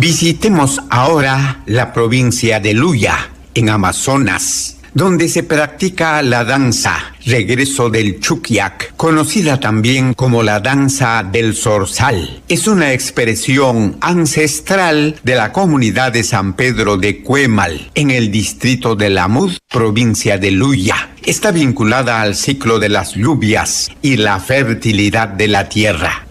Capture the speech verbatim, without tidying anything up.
Visitemos ahora la provincia de Luya, en Amazonas, donde se practica la danza Regreso del Chuquiac, conocida también como la danza del Zorzal. Es una expresión ancestral de la comunidad de San Pedro de Cuemal, en el distrito de Lamud, provincia de Luya. Está vinculada al ciclo de las lluvias y la fertilidad de la tierra.